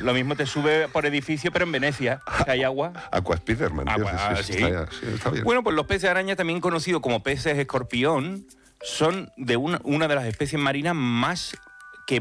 Lo mismo te sube por edificio, pero en Venecia, que hay agua. Aqua Spiderman. Sí. Está bien. Bueno, pues los peces araña, también conocidos como peces escorpión, son de una de las especies marinas más